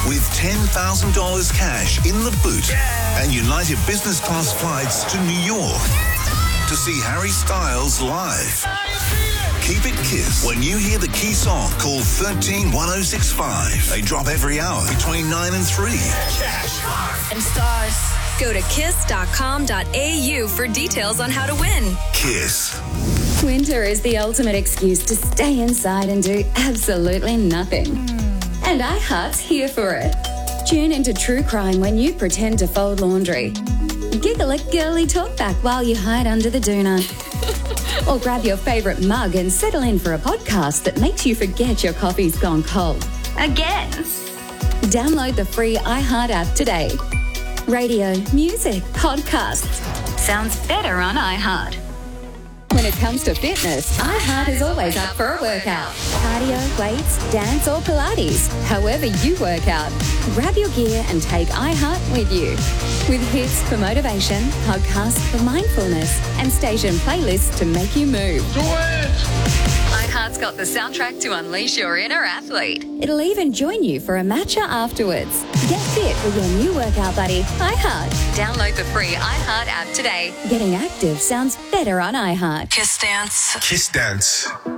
with $10,000 cash in the boot and United Business Class flights to New York to see Harry Styles live. Keep it Kiss when you hear the key song. Call 131065. They drop every hour between 9 and 3. And stars. Go to kiss.com.au for details on how to win. Kiss. Winter is the ultimate excuse to stay inside and do absolutely nothing. And iHeart's here for it. Tune into True Crime when you pretend to fold laundry. Giggle at girly talkback while you hide under the doona. Or grab your favourite mug and settle in for a podcast that makes you forget your coffee's gone cold. Again. Download the free iHeart app today. Radio, music, podcasts. Sounds better on iHeart. When it comes to fitness, iHeart is always up for a workout. Cardio, weights, dance or Pilates. However you work out, grab your gear and take iHeart with you. With hits for motivation, podcasts for mindfulness, and station playlists to make you move. Do it! iHeart's got the soundtrack to unleash your inner athlete. It'll even join you for a matcha afterwards. Get fit with your new workout buddy, iHeart. Download the free iHeart app today. Getting active sounds better on iHeart. Kiss Dance. Kiss Dance.